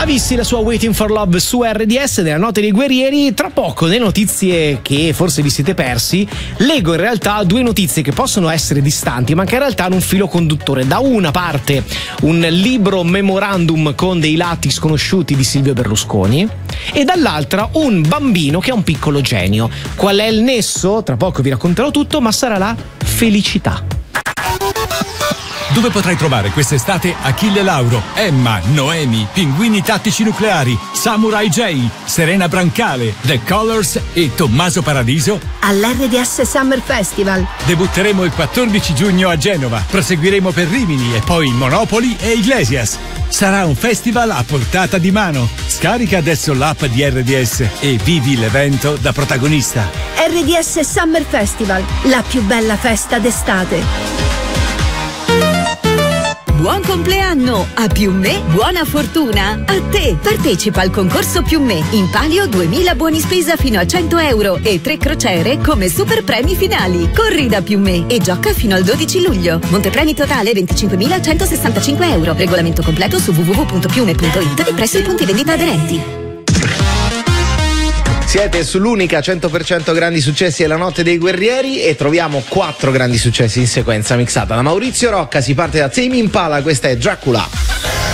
Avicii, la sua Waiting for Love su RDS, nella notte dei guerrieri. Tra poco, nelle notizie che forse vi siete persi, leggo in realtà due notizie che possono essere distanti ma che in realtà hanno un filo conduttore. Da una parte un libro memorandum con dei lati sconosciuti di Silvio Berlusconi e dall'altra un bambino che ha un piccolo genio. Qual è il nesso? Tra poco vi racconterò tutto, ma sarà la felicità. Dove potrai trovare quest'estate Achille Lauro, Emma, Noemi, Pinguini Tattici Nucleari, Samurai J, Serena Brancale, The Colors e Tommaso Paradiso? All'RDS Summer Festival. Debutteremo il 14 giugno a Genova, proseguiremo per Rimini e poi Monopoli e Iglesias. Sarà un festival a portata di mano. Scarica adesso l'app di RDS e vivi l'evento da protagonista. RDS Summer Festival, la più bella festa d'estate. Buon compleanno! A Più Me, buona fortuna! A te! Partecipa al concorso Più Me. In palio 2000 buoni spesa fino a 100 euro e 3 crociere come super premi finali. Corri da Più Me e gioca fino al 12 luglio. Montepremi totale 25.165 euro. Regolamento completo su www.piume.it e presso i punti vendita aderenti. Siete sull'unica 100% grandi successi della notte dei guerrieri e troviamo 4 grandi successi in sequenza mixata da Maurizio Rocca. Si parte da Tame Impala, questa è Dracula.